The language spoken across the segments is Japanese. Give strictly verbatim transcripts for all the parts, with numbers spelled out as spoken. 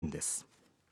です。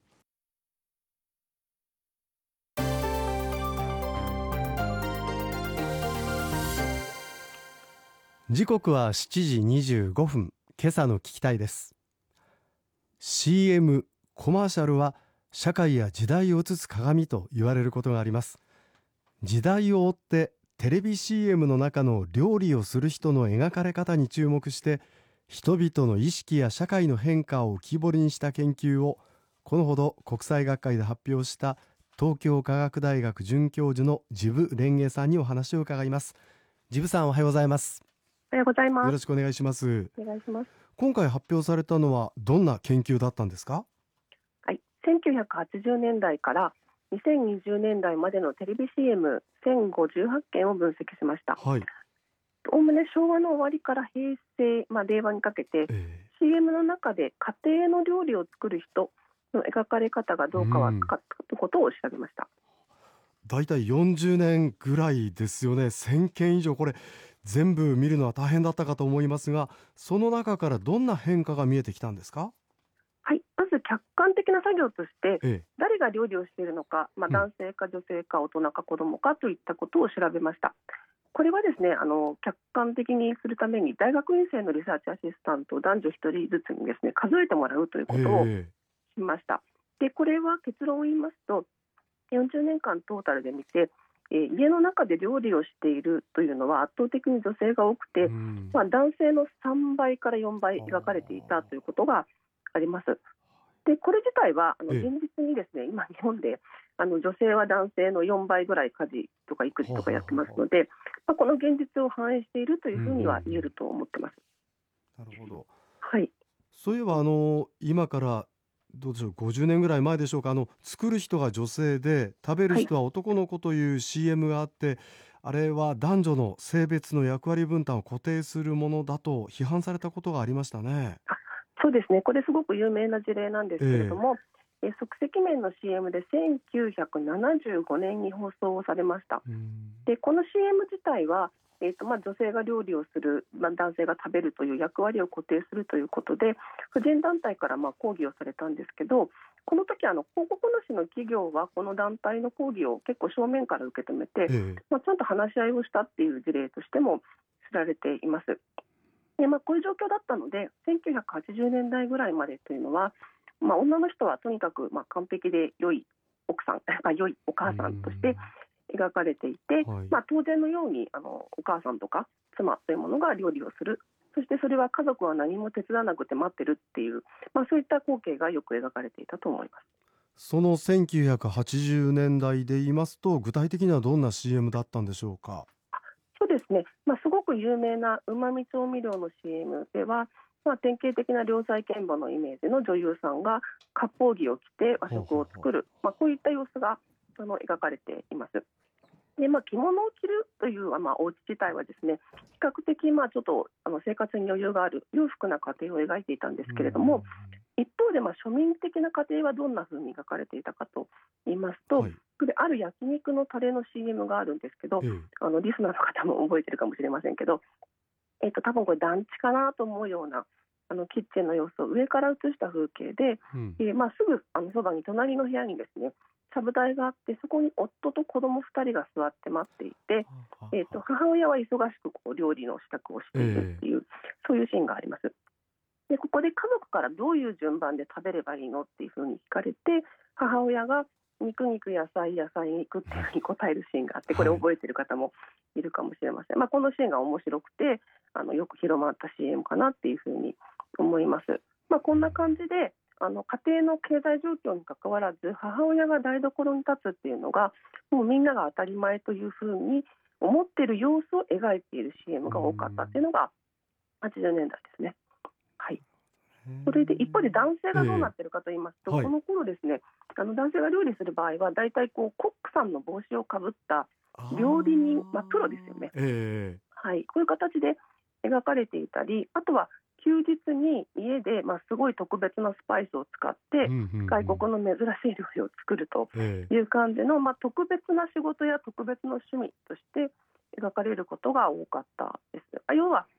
時刻はしちじにじゅうごふん。今朝の聞きたいです。 シーエム コマーシャルは社会や時代を映す鏡と言われることがあります。時代を追ってテレビ シーエム の中の料理をする人の描かれ方に注目して、人々の意識や社会の変化を浮き彫りにした研究をこのほど国際学会で発表した東京科学大学准教授の治部蓮華さんにお話を伺います。治部さん、おはようございます。 おはようございます。 よろしくお願いします。 お願いします。 今回発表されたのはどんな研究だったんですか？ はい、せんきゅうひゃくはちじゅうねんだいからにせんにじゅうねんだいまでのテレビ シーエムせんごじゅうはちけんを分析しました。 はい。 おおむね昭和の終わりから平成、まあ、令和にかけて、 えーシーエム の中で家庭の料理を作る人の描かれ方がどう変わったかということを調べました。 だいたいよんじゅうねんぐらいですよね。せんけん以上、これ全部見るのは大変だったかと思いますが、その中からどんな変化が見えてきたんですか？ はい、まず客観的な作業としてええ誰が料理をしているのか、まあ、 うん男性か女性か大人か子供かといったことを調べました。これはですね、あの客観的にするために大学院生のリサーチアシスタント男女ひとりずつにですね数えてもらうということをえしました。でこれは結論を言いますと、よんじゅうねんかんトータルで見て、えー家の中で料理をしているというのは圧倒的に女性が多くて、 えうんまあ、男性のさんばいからよんばい描かれていたということがあります。でこれ自体はあのええ現実にですね今日本であの女性は男性のよんばいぐらい家事とか育児とかやってますので、まあ、この現実を反映しているというふうには言えると思ってます。 なるほど。 はい、 そういえばあの今からどうでしょう、ごじゅうねんぐらい前でしょうか。あの作る人が女性で食べるはい、 人は男の子という シーエム があって、あれは男女の性別の役割分担を固定するものだと批判されたことがありましたね。 あそうですね、これすごく有名な事例なんですけれどえも、え即席麺の シーエム でせんきゅうひゃくななじゅうごねんに放送されました。 えうんでこの シーエム 自体は、えーとまあ、女性が料理をする、まあ、男性が食べるという役割を固定するということで婦人団体からまあ抗議をされたんですけど、この時あの広告主の企業はこの団体の抗議を結構正面から受け止めて、 ええまあ、ちゃんと話し合いをしたっていう事例としても知られています。で、まあ、こういう状況だったのでせんきゅうひゃくはちじゅうねんだいぐらいまでというのは、まあ、女の人はとにかくまあ完璧で良い奥さん、まあ、良いお母さんとして描かれていて、 はい。 まあ、当然のようにあのお母さんとか妻というものが料理をする、そしてそれは家族は何も手伝わなくて待ってるっていう、まあ、そういった光景がよく描かれていたと思います。 そのせんきゅうひゃくはちじゅうねんだいで言いますと、具体的にはどんな シーエム だったんでしょうか？ そうですね、まあ、すごく有名なうまみ調味料の シーエム では、まあ、典型的な良妻賢母のイメージの女優さんが割烹着を着て和食を作る、まあ、こういった様子があの描かれています。で、まあ、着物を着るという、まあ、お家自体はですね比較的まあちょっとあの生活に余裕がある裕福な家庭を描いていたんですけれども、一方でまあ庶民的な家庭はどんな風に描かれていたかと言いますと、 はい。 これある焼肉のタレの シーエム があるんですけど、 ええあのリスナーの方も覚えてるかもしれませんけど、えっと多分これ団地かなと思うようなあのキッチンの様子を上から映した風景で、 うんえーまあ、すぐあのそばに隣の部屋にですねちゃぶ台があって、そこに夫と子供ふたりが座って待っていて、 はえー、と母親は忙しくこう料理の支度をしているっていう、そういうシーンがあります。でここで家族からどういう順番で食べればいいのっていうふうに聞かれて、母親が肉肉野菜野菜肉っていうふうに答えるシーンがあって、これ覚えてる方もいるかもしれません。まあ、このシーンが面白くてあのよく広まった シーエム かなっていうふうに思います。まあ、こんな感じであの家庭の経済状況にかかわらず母親が台所に立つっていうのがもうみんなが当たり前というふうに思っている様子を描いている シーエム が多かったっていうのがはちじゅうねんだいですね。はい。それで一方で男性がどうなっているかと言いますと、 はいこの頃ですねあの男性が料理する場合はだいたいこうコックさんの帽子をかぶった料理人、まあ、プロですよね。 ええはい、こういう形で描かれていたり、あとは休日に家で、まあ、すごい特別なスパイスを使ってうんうんうん外国の珍しい料理を作るとええいう感じの、まあ、特別な仕事や特別な趣味として描かれることが多かったです。あ要は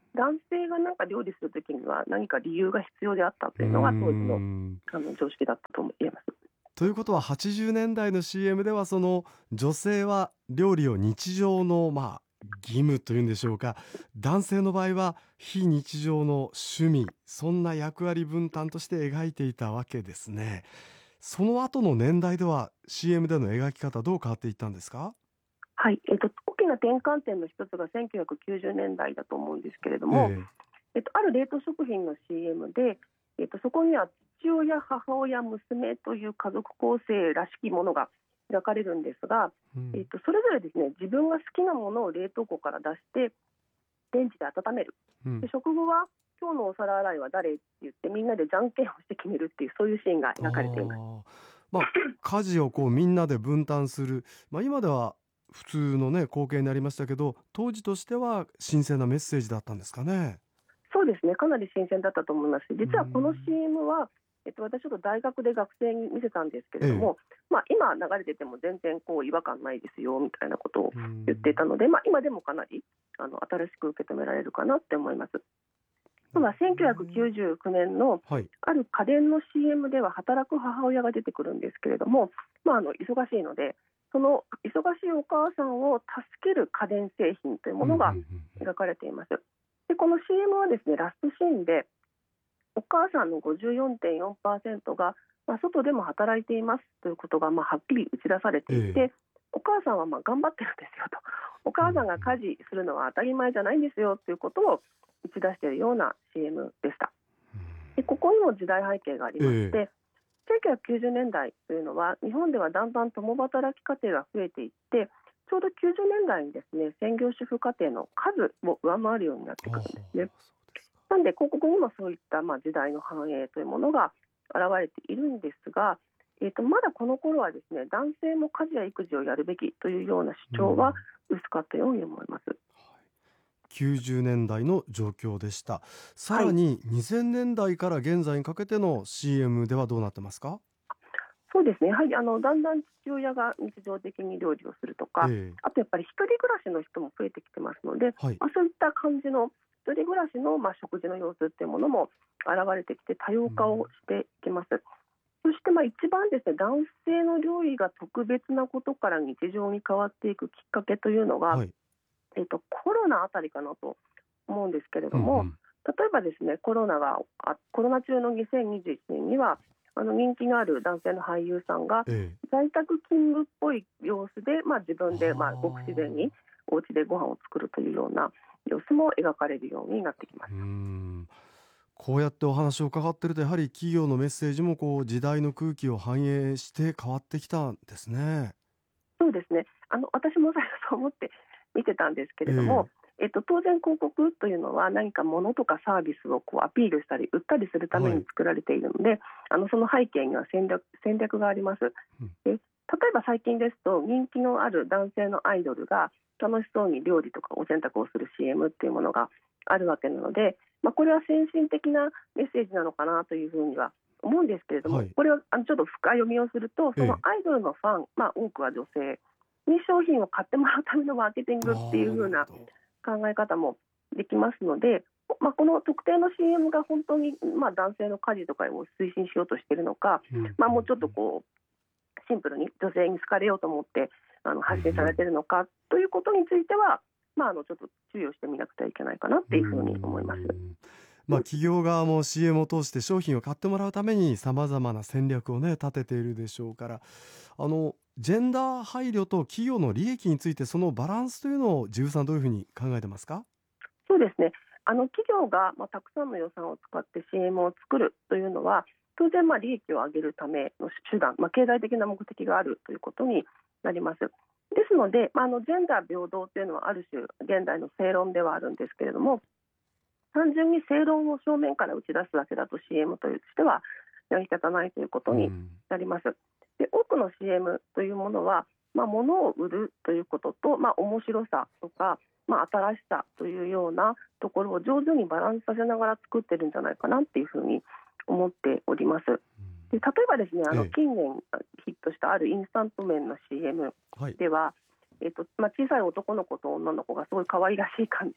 男性がなんか料理するときには何か理由が必要であったというのが当時の、 うん、 あの常識だったと言えます。 ということははちじゅうねんだいの シーエム ではその女性は料理を日常のまあ義務というんでしょうか、男性の場合は非日常の趣味、そんな役割分担として描いていたわけですね。その後の年代では シーエム での描き方どう変わっていったんですか？ はい、えっと、大きな転換点の一つがせんきゅうひゃくきゅうじゅうねんだいだと思うんですけれども、 えええっと、ある冷凍食品の シーエム で、えっと、そこには父親、母親、娘という家族構成らしきものが描かれるんですが、 うん、 えっと、それぞれですね、自分が好きなものを冷凍庫から出してレンジで温める。 うんで食後は今日のお皿洗いは誰って言ってみんなでじゃんけんをして決めるっていう、そういうシーンがあ描かれています。 あ、まあ家事をこうみんなで分担する、まあ、今では普通のね光景になりましたけど、当時としては新鮮なメッセージだったんですかね。 そうですね、かなり新鮮だったと思います。 う実はこのん、 シーエム は、えっと、私ちょっと大学で学生に見せたんですけれええ、 ども、まあ、今流れてても全然こう違和感ないですよみたいなことをう言っていたん、 ので、まあ、今でもかなりあの新しく受け止められるかなって思います。ただせんきゅうひゃくきゅうじゅうきゅうねんのはい、 ある家電の シーエム では働く母親が出てくるんですけれども、まあ、あの忙しいのでその忙しいお母さんを助ける家電製品というもうんうんうのがん描かれています。でこの シーエム はですね、ラストシーンでお母さんの ごじゅうよんてんよんパーセント が、まあ、外でも働いていますということが、まあ、はっきり打ち出されていええ、 て、お母さんはまあ頑張ってるんですよと、おうんうん、 母さんが家事するのは当たり前じゃないんですよということを打ち出しているような シーエム でした。でここにも時代背景がありましええ、 て、せんきゅうひゃくきゅうじゅうねんだいというのは日本ではだんだん共働き家庭が増えていって、ちょうどきゅうじゅうねんだいにですね、専業主婦家庭の数を上回るようになってくるんですね。なんで広告にもそういったまあ時代の反映というものが現れているんですが、えー、とまだこの頃はですね、男性も家事や育児をやるべきというような主張はうん、 薄かったように思います。 きゅうじゅうねんだいの状況でした。さはい、 らににせんねんだいから現在にかけての シーエム ではどうなってますか？ そうですね、やはりあのだんだん父親が日常的に料理をするとか、 ええ、 あとやっぱり一人暮らしの人も増えてきてますので、 はい、 まあ、そういった感じの一人暮らしのまあ食事の様子っていうものも現れてきて多様化をしていきます。そしてまあ一番ですね、男性の料理が特別なことから日常に変わっていくきっかけというのが、 はい、 えっと、コロナあたりかなと思うんですけれども、 うんうん、 例えばですね、コロナがあコロナ中のにせんにじゅういちねんにはあの人気のある男性の俳優さんがええ、 在宅勤務っぽい様子で、まあ、自分でまあごく自然にあお家でご飯を作るというような様子も描かれるようになってきまあ、うした。 ん、こうやってお話を伺ってるとやはり企業のメッセージもこう時代の空気を反映して変わってきたんですね。 そうですね、あの私も最初そう思って見てたんですけれども、 ええ、 えっと、当然広告というのは何か物とかサービスをこうアピールしたり売ったりするためはい、 に作られているので、あのその背景には戦略、戦略があります。 うん、 で例えば最近ですと人気のある男性のアイドルが楽しそうに料理とかお洗濯をする シーエム っていうものがあるわけなので、まあ、これは先進的なメッセージなのかなというふうには思うんですけれども、 はい、 これはあのちょっと深読みをすると、そのええ、 アイドルのファン、まあ、多くは女性に商品を買ってもらうためのマーケティングっていうああ、な風なるほど。 考え方もできますので、まあ、この特定の シーエム が本当に、まあ、男性の家事とかを推進しようとしているのか、 うんうんまあ、もうちょっとこうシンプルに女性に好かれようと思ってあの発信されているのかということについては、まあ、あのちょっと注意をしてみなくてはいけないかなっていうふうに思います。 うん、まあ、企業側も シーエム を通して商品を買ってもらうためにさまざまな戦略をね立てているでしょうから、あのジェンダー配慮と企業の利益についてそのバランスというのを自由さんどういうふうに考えてますか？ そうですね、あの企業が、まあ、たくさんの予算を使って シーエム を作るというのは当然まあ利益を上げるための手段、まあ、経済的な目的があるということになります。ですので、まあ、あのジェンダー平等というのはある種現代の正論ではあるんですけれども、単純に正論を正面から打ち出すだけだと シーエム としては成り立たないということにうん、 なります。で多くの シーエム というものは、まあ、物を売るということと、まあ、面白さとか、まあ、新しさというようなところを上手にバランスさせながら作ってるんじゃないかなっていうふうに思っております。で例えばですね、あのええ、 近年ヒットしたあるインスタント麺の シーエムはい、 では、えっとまあ、小さい男の子と女の子がすごい可愛らしい感じで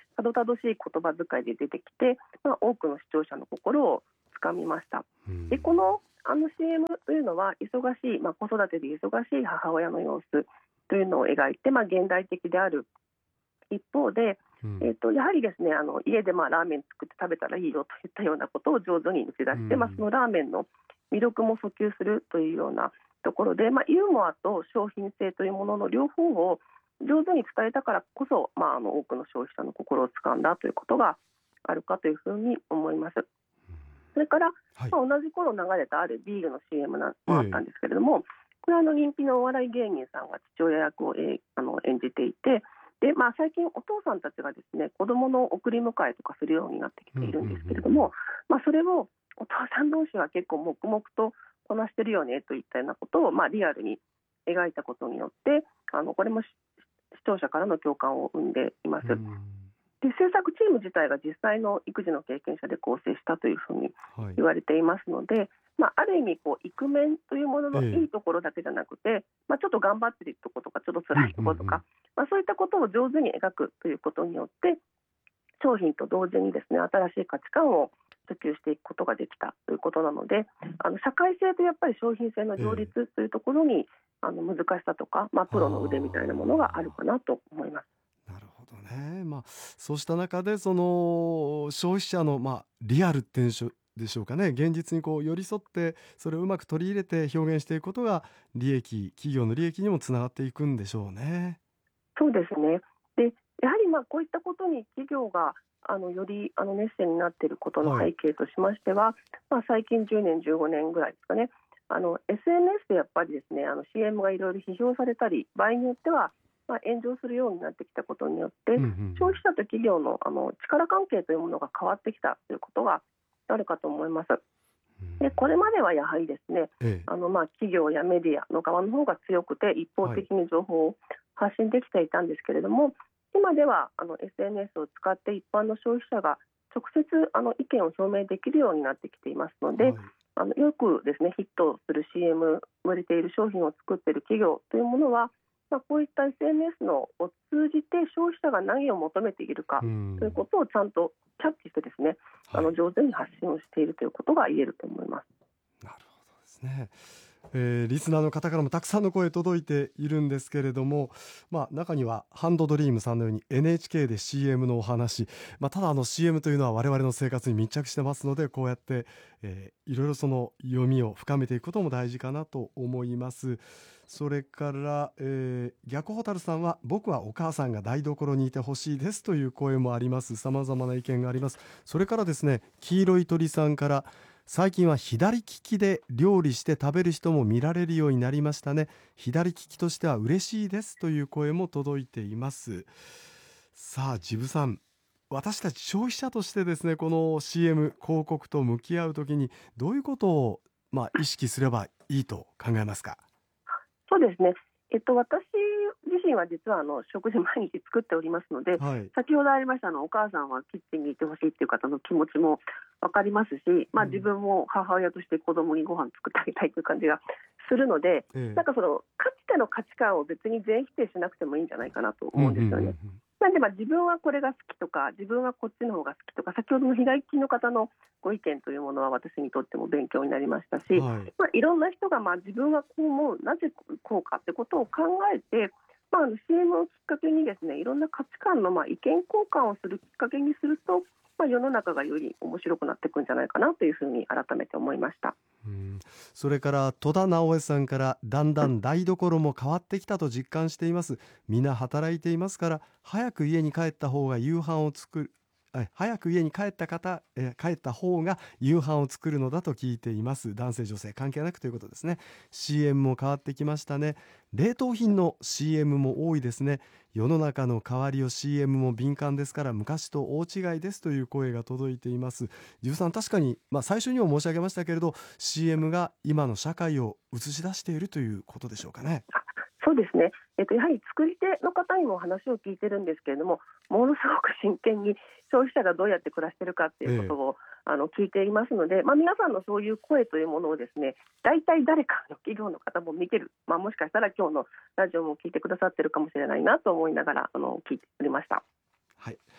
たどたどしい言葉遣いで出てきて、まあ、多くの視聴者の心をつかみました。でこのあの シーエム というのは忙しい、まあ、子育てで忙しい母親の様子というのを描いて、まあ、現代的である一方で、 うんえー、とやはりですね、あの家でまあラーメン作って食べたらいいよといったようなことを上手に打ち出して、 うんまあ、そのラーメンの魅力も訴求するというようなところで、まあ、ユーモアと商品性というものの両方を上手に伝えたからこそ、まあ、あの多くの消費者の心をつかんだということがあるかというふうに思います。それから、 はいまあ、同じ頃流れたあるビールの シーエム なええもあったんですけれども、これはあの人気のお笑い芸人さんが父親役を、えーあの演じていて、で、まあ、最近お父さんたちがですね子どもの送り迎えとかするようになってきているんですけれども、まあ、それをお父さん同士は結構黙々とこなしてるよねといったようなことを、まあ、リアルに描いたことによってあのこれもし視聴者からの共感を生んでいます。 うんで制作チーム自体が実際の育児の経験者で構成したというふうにはい言われていますので、まあ、ある意味こうイクメンというもののええいいところだけじゃなくて、まあ、ちょっと頑張ってるところとかちょっと辛いところとか、 うんうんうんまあ、そういったことを上手に描くということによって商品と同時にですね新しい価値観を訴求していくことができたということなので、あの社会性とやっぱり商品性の両立というところに、あの難しさとか、まあ、プロの腕みたいなものがあるかなと思います。 なるほどね。まあ、そうした中でその消費者の、まあ、リアルっていうんでしょでしょうかね、現実にこう寄り添ってそれをうまく取り入れて表現していくことが利益企業の利益にもつながっていくんでしょうね。 そうですね。で、やはりまあこういったことに企業があのよりあの熱心になっていることのはい背景としましては、まあ、最近じゅうねんじゅうごねんぐらいですかね、あの エスエヌエス でやっぱりですねあの シーエム がいろいろ批評されたり場合によってはまあ炎上するようになってきたことによって、 うんうんうん消費者と企業のあの力関係というものが変わってきたということがあるかと思います。 うんでこれまではやはりですねええあのまあ企業やメディアの側の方が強くて一方的に情報を発信できていたんですけれども、今ではあの エスエヌエス を使って一般の消費者が直接あの意見を表明できるようになってきていますので、 はいあのよくですねヒットする シーエム 売れている商品を作っている企業というものは、まあ、こういった エスエヌエス のを通じて消費者が何を求めているかうんということをちゃんとキャッチしてですね、あのはい上手に発信をしているということが言えると思います。 なるほどですね。えーリスナーの方からもたくさんの声届いているんですけれども、まあ、中にはハンドドリームさんのように エヌエイチケー で シーエム のお話、まあ、ただあの シーエム というのは我々の生活に密着してますので、こうやって、えーいろいろその読みを深めていくことも大事かなと思います。それから、えー逆ホタルさんは僕はお母さんが台所にいてほしいですという声もあります。様々な意見があります。それからですね、黄色い鳥さんから最近は左利きで料理して食べる人も見られるようになりましたね。左利きとしては嬉しいですという声も届いています。さあジブさん、私たち消費者としてですね、この シーエム 広告と向き合うときにどういうことを、まあ、意識すればいいと考えますか？ そうですね、えっと、私自身は実はあの食事毎日作っておりますので、 はい先ほどありましたあのお母さんはキッチンにいてほしいっていう方の気持ちも分かりますし、まあ、 うん自分も母親として子供にご飯作ってあげたいという感じがするので、 ええなんかそのかつての価値観を別に全否定しなくてもいいんじゃないかなと思うんですよね。 うんうんうんなんでまあ自分はこれが好きとか自分はこっちの方が好きとか、先ほどの左利きの方のご意見というものは私にとっても勉強になりましたし、 うんはいまあ、いろんな人がまあ自分はこう思う、なぜこうかってことを考えて、まあ、あの シーエム をきっかけにですねいろんな価値観のまあ意見交換をするきっかけにすると、まあ、世の中がより面白くなっていくんじゃないかなというふうに改めて思いました。 うんそれから戸田直江さんから、だんだん台所も変わってきたと実感しています。みんな働いていますから早く家に帰った方が夕飯を作るえ早く家に帰った方え帰った方が夕飯を作るのだと聞いています。男性女性関係なくということですね。 シーエム も変わってきましたね。冷凍品の シーエム も多いですね。世の中の変わりを シーエム も敏感ですから昔と大違いですという声が届いています。ジブさん、確かに、まあ、最初にも申し上げましたけれど シーエム が今の社会を映し出しているということでしょうかね。 そうですね、えっと、やはり作り手の方にも話を聞いてるんですけれども、ものすごく真剣に消費者がどうやって暮らしているかっていうことを、あの聞いていますので、まあ、皆さんのそういう声というものをですね大体誰かの企業の方も見てる、まあ、もしかしたら今日のラジオも聞いてくださってるかもしれないなと思いながらあの聞いておりました。 はい、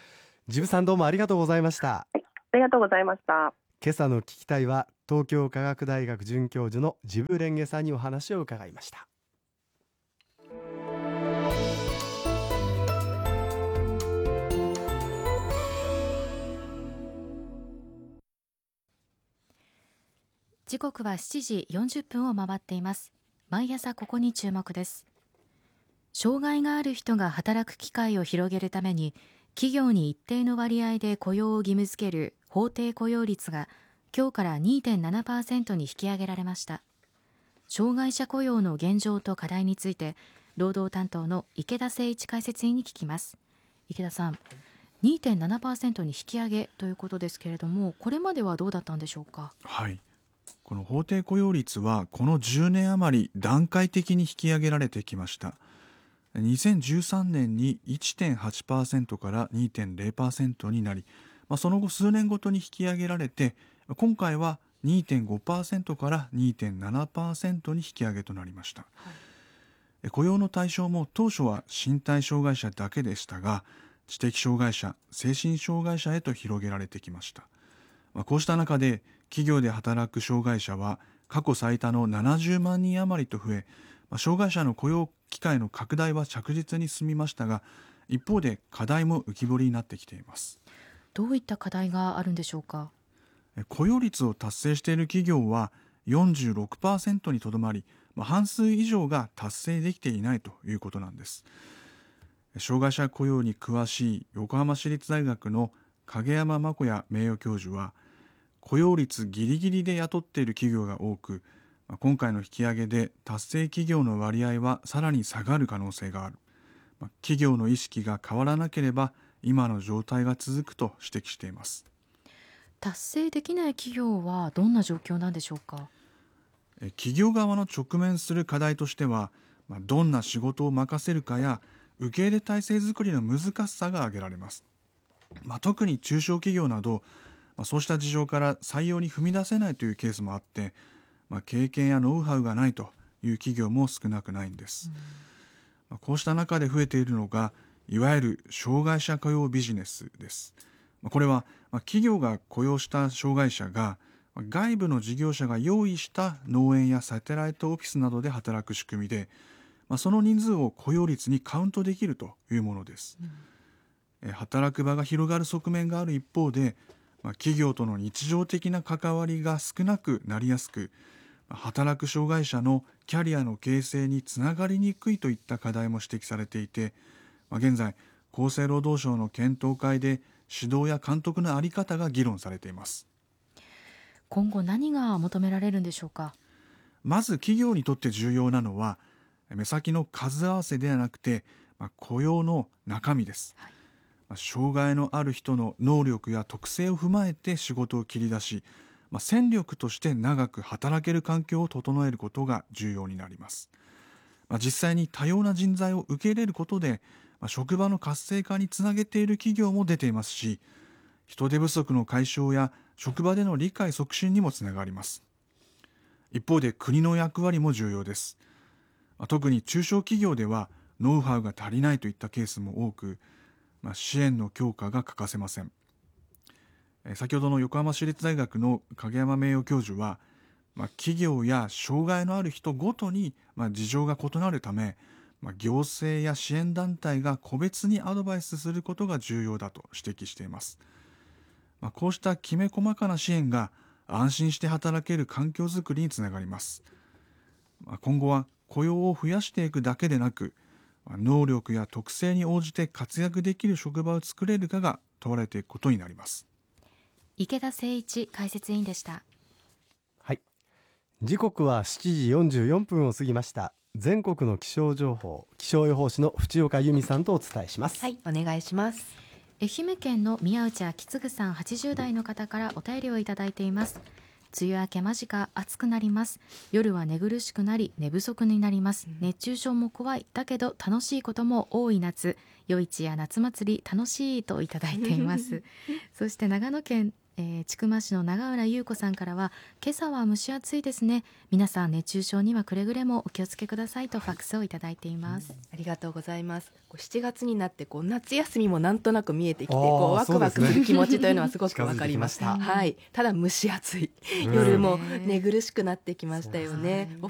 ジブさん、どうもありがとうございました。 ありがとうございました。 今朝の聞きたいは東京科学大学准教授のジブレンゲさんにお話を伺いました。 時刻はしちじよんじゅっぷんを回っています。毎朝ここに注目です。障害がある人が働く機会を広げるために企業に一定の割合で雇用を義務付ける法定雇用率が今日から にてんななパーセント に引き上げられました。障害者雇用の現状と課題について労働担当の池田誠一解説委員に聞きます。池田さん、にてんななパーセント に引き上げということですけれども、これまではどうだったんでしょうか。 はい、この法定雇用率はこのじゅうねん余り段階的に引き上げられてきました。にせんじゅうさんねんに いってんはちパーセント から にてんぜろパーセント になり、まあ、その後数年ごとに引き上げられて、今回は にてんごパーセント から にてんななパーセント に引き上げとなりました。はい、雇用の対象も当初は身体障害者だけでしたが、知的障害者、精神障害者へと広げられてきました。まあ、こうした中で企業で働く障害者は過去最多のななじゅうまんにん余りと増え、まあ、障害者の雇用機会の拡大は着実に進みましたが、一方で課題も浮き彫りになってきています。 どういった課題があるんでしょうか。 雇用率を達成している企業は よんじゅうろくパーセント にとどまり、まあ、半数以上が達成できていないということなんです。障害者雇用に詳しい横浜市立大学の影山真子也名誉教授は、雇用率ギリギリで雇っている企業が多く、今回の引き上げで達成企業の割合はさらに下がる可能性がある。企業の意識が変わらなければ今の状態が続くと指摘しています。 達成できない企業はどんな状況なんでしょうか。 企業側の直面する課題としては、どんな仕事を任せるかや受け入れ体制づくりの難しさが挙げられます。まあ、特に中小企業など、まあ、そうした事情から採用に踏み出せないというケースもあって、まあ、経験やノウハウがないという企業も少なくないんです。うんまあ、こうした中で増えているのがいわゆる障害者雇用ビジネスです。まあ、これは、まあ、企業が雇用した障害者が外部の事業者が用意した農園やサテライトオフィスなどで働く仕組みで、まあ、その人数を雇用率にカウントできるというものです。うん、働く場が広がる側面がある一方で、まあ、企業との日常的な関わりが少なくなりやすく、働く障害者のキャリアの形成につながりにくいといった課題も指摘されていて、まあ、現在厚生労働省の検討会で指導や監督の在り方が議論されています。 今後何が求められるんでしょうか。 まず企業にとって重要なのは目先の数合わせではなくて、まあ、雇用の中身です。はいまあ、障害のある人の能力や特性を踏まえて仕事を切り出し、まあ、戦力として長く働ける環境を整えることが重要になります。まあ、実際に多様な人材を受け入れることで、まあ、職場の活性化につなげている企業も出ていますし、人手不足の解消や職場での理解促進にもつながります。一方で国の役割も重要です。まあ、特に中小企業ではノウハウが足りないといったケースも多く、まあ、支援の強化が欠かせません。先ほどの横浜市立大学の影山名誉教授は、まあ、企業や障害のある人ごとに、まあ、事情が異なるため、まあ、行政や支援団体が個別にアドバイスすることが重要だと指摘しています。まあ、こうしたきめ細かな支援が安心して働ける環境づくりにつながります。まあ、今後は雇用を増やしていくだけでなく、能力や特性に応じて活躍できる職場を作れるかが問われていくことになります。 池田誠一解説委員でした。 はい、時刻はしちじよんじゅうよんぷんを過ぎました。全国の気象情報、気象予報士の淵岡由美さんとお伝えします。 はい、お願いします。 愛媛県の宮内昭次さんはちじゅう代の方からお便りをいただいています。梅雨明け間近、暑くなります。夜は寝苦しくなり寝不足になります。熱中症も怖い、だけど楽しいことも多い夏、夜市や夏祭り楽しいといただいていますそして長野県えー、千曲市の長浦優子さんからは、今朝は蒸し暑いですね、皆さん熱中症にはくれぐれもお気をつけくださいとファックスをいただいています、 うん、ありがとうございます。こうしちがつになってこう夏休みもなんとなく見えてきて、こうワクワクする気持ちというのはすごくわかります。 近づいてきました。 はい、ただ蒸し暑い、 うん夜も寝苦しくなってきましたよね。 そうお